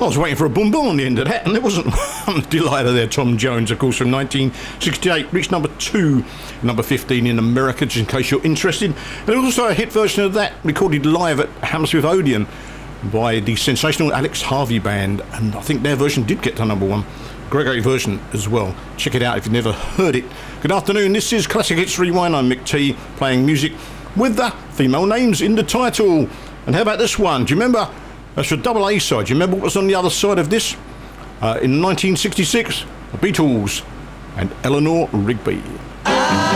I was waiting for a boom boom on the end of that, and there wasn't one. Delighter there, Tom Jones, of course, from 1968, reached number 2, number 15 in America, just in case you're interested. And there was also a hit version of that recorded live at Hammersmith Odeon by the sensational Alex Harvey Band, and I think their version did get to number 1. Great version as well. Check it out if you've never heard it. Good afternoon, this is Classic Hits Rewind. I'm Mick T, playing music with the female names in the title. And how about this one? Do you remember? That's a double A side. Do you remember what was on the other side of this? In 1966, the Beatles and Eleanor Rigby.